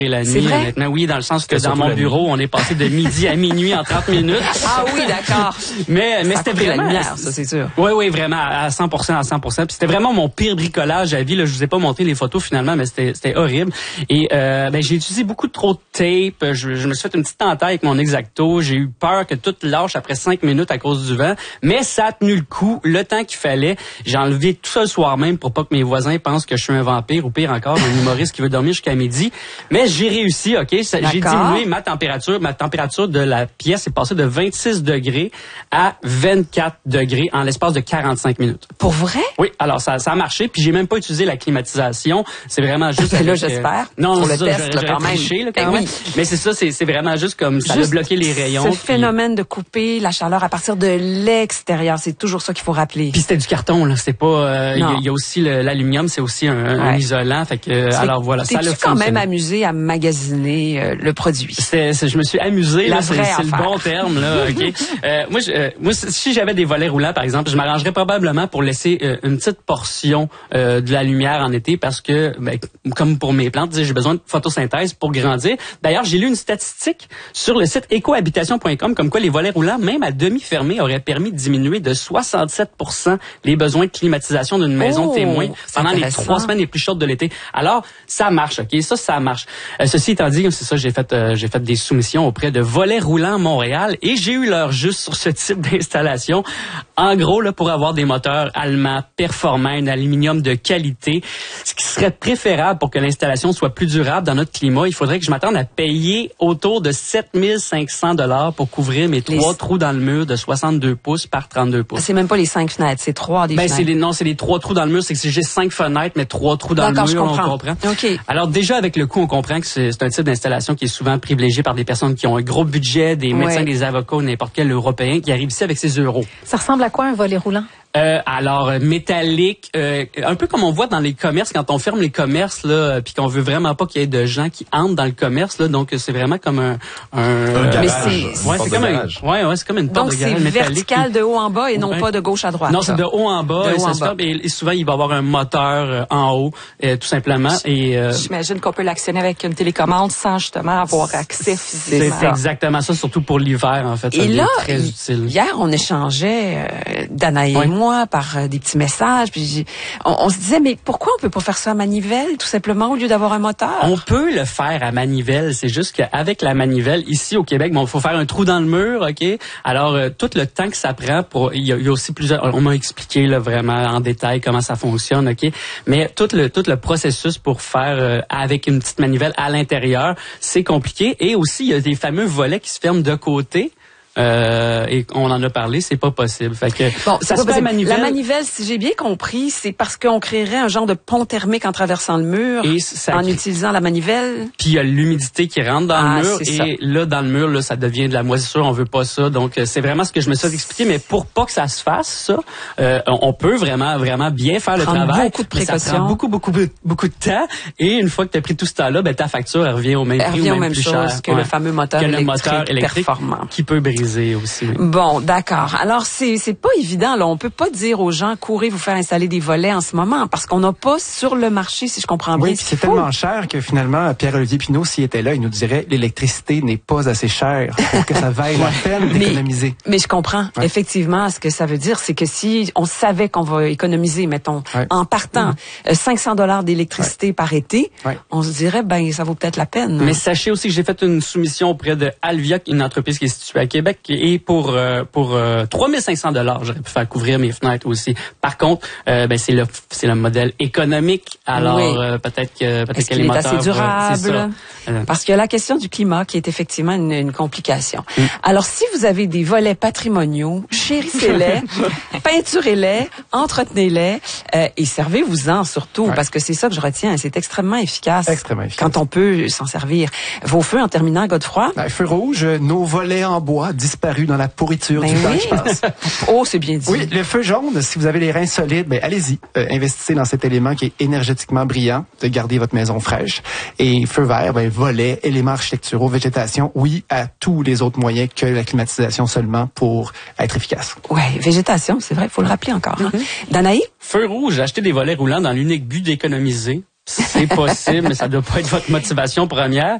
et la C'est nuit, vrai? honnêtement. Oui, dans le sens que dans mon bureau, on est passé de midi à minuit en 30 minutes. Ah oui, d'accord. Mais c'était vraiment... la lumière, ça, c'est sûr. Oui, vraiment, à 100%. Puis c'était vraiment mon pire bricolage à vie. Là, je vous ai pas montré les photos finalement, mais c'était horrible. Et j'ai utilisé beaucoup trop de tape. Je me suis fait une petite entaille avec mon X-Acto. J'ai eu peur que tout lâche après 5 minutes à cause du vent. Mais ça a tenu le coup, le temps qu'il fallait. J'ai enlevé tout ça le soir même pour pas que mes voisins pensent que je suis un vampire ou pire encore, un humoriste qui veut dormir jusqu'à midi. Mais j'ai réussi, OK? J'ai diminué ma température. Ma température de la pièce est passée de 26 degrés à 24 degrés en l'espace de 45 minutes. Pour vrai? Oui, alors ça a marché. Puis j'ai même pas utilisé la climatisation. C'est vraiment juste... Là, j'espère. Non, pour le ça, test, là, quand même. Triché, là, quand même. Mais c'est ça, c'est vraiment juste comme ça a bloqué les rayons. Ce phénomène de couper la chaleur à partir de l'extérieur, c'est toujours ça qu'il faut rappeler. Puis c'était du carton, là. C'est pas... Il y a aussi l'aluminium, c'est aussi un isolant. Fait que, alors voilà, ça t'es-tu quand même amusé à magasiner le produit? Je me suis amusé, là, c'est le bon terme, là, OK? Moi, si j'avais des volets roulants, par exemple, je m'arrangerais probablement pour laisser une petite portion de la lumière en été parce que, comme pour mes plantes, j'ai besoin de photosynthèse pour grandir. D'ailleurs, j'ai lu une statistique sur le site ecohabitation.com comme quoi les volets roulants, même à demi fermés, auraient permis de diminuer de 67% les besoins de climatisation d'une maison témoin pendant les 3 semaines les plus chaudes de l'été. Alors, ça marche, OK? Ça marche. Ceci étant dit, c'est ça, j'ai fait des soumissions auprès de Volets Roulants Montréal et j'ai eu l'heure juste sur ce type d'installation. En gros, là, pour avoir des moteurs allemands performants, un aluminium de qualité, ce qui serait préférable pour que l'installation soit plus durable dans notre climat, il faudrait que je m'attende à payer autour de 7 500 $ pour couvrir mes 3 trous dans le mur de 62 pouces par 32 pouces. C'est même pas les 5 fenêtres, c'est 3 des fenêtres. C'est les 3 trous dans le mur, c'est que j'ai 5 fenêtres, mais 3 trous dans le mur, on comprend. Okay. Alors déjà, avec le coût, on comprend que c'est un type d'installation qui est souvent privilégié par des personnes qui ont un gros budget, des médecins, des avocats ou n'importe quel Européen qui arrive ici avec ses euros. Ça ressemble à quoi un volet roulant? Alors métallique, un peu comme on voit dans les commerces quand on ferme les commerces là, puis qu'on veut vraiment pas qu'il y ait de gens qui entrent dans le commerce là, donc c'est vraiment comme un garage. C'est comme c'est comme une porte de garage métallique. Donc c'est vertical de haut en bas et non pas de gauche à droite. Non, c'est de haut en bas. Et souvent il va y avoir un moteur en haut, tout simplement. Et j'imagine qu'on peut l'actionner avec une télécommande sans justement avoir accès physiquement. C'est exactement ça, surtout pour l'hiver en fait. Ça devient très utile. Hier on échangeait Danae et moi par des petits messages, puis on se disait mais pourquoi on peut pas faire ça à manivelle tout simplement au lieu d'avoir un moteur? On peut le faire à manivelle, c'est juste qu'avec la manivelle ici au Québec, il faut faire un trou dans le mur, OK? Alors tout le temps que ça prend pour il y a aussi plusieurs, on m'a expliqué là vraiment en détail comment ça fonctionne, OK? Mais tout le processus pour faire avec une petite manivelle à l'intérieur, c'est compliqué et aussi il y a des fameux volets qui se ferment de côté. Et on en a parlé, c'est pas possible. Fait que ça se fait manivelle. La manivelle, si j'ai bien compris, c'est parce qu'on créerait un genre de pont thermique en traversant le mur en utilisant la manivelle. Puis il y a l'humidité qui rentre dans le mur et là dans le mur là ça devient de la moisissure, on veut pas ça. Donc c'est vraiment ce que je me suis expliqué, mais pour pas que ça se fasse ça, on peut vraiment bien faire le travail. Beaucoup de précautions. Ça prend beaucoup de temps et une fois que tu as pris tout ce temps-là, ta facture elle revient au même prix ou même plus cher que le fameux moteur électrique performant qui peut briser aussi. Oui. Bon, d'accord. Alors, c'est pas évident, là. On peut pas dire aux gens, courez vous faire installer des volets en ce moment, parce qu'on n'a pas sur le marché, si je comprends bien. Oui, puis c'est tellement cher que finalement, Pierre-Olivier Pinault, s'il était là, il nous dirait, l'électricité n'est pas assez chère pour que ça vaille la peine d'économiser. Mais je comprends. Ouais. Effectivement, ce que ça veut dire, c'est que si on savait qu'on va économiser, mettons, en partant 500 $ d'électricité par été, on se dirait, ça vaut peut-être la peine. Mais sachez aussi que j'ai fait une soumission auprès de Alvia, une entreprise qui est située à Québec, et pour 3500 $, j'aurais pu faire couvrir mes fenêtres aussi. Par contre, c'est le modèle économique. Alors peut-être que les moteurs est assez durable. Parce qu'il y a la question du climat qui est effectivement une complication. Alors si vous avez des volets patrimoniaux, chérissez-les, peinturez-les, entretenez-les et servez-vous-en surtout parce que c'est ça que je retiens. C'est extrêmement efficace. Extrêmement efficace. Quand on peut s'en servir. Vos feux en terminant, Godefroy? Feu rouge, nos volets en bois disparus dans la pourriture du temps, je pense. Oh, c'est bien dit. Oui, le feu jaune, si vous avez les reins solides, allez-y, investissez dans cet élément qui est énergétiquement brillant, de garder votre maison fraîche. Et feu vert, volets, éléments architecturaux, végétation, oui, à tous les autres moyens que la climatisation seulement pour être efficace. Oui, végétation, c'est vrai, il faut le rappeler encore. Danae? Feu rouge, j'ai acheté des volets roulants dans l'unique but d'économiser. C'est possible, mais ça doit pas être votre motivation première.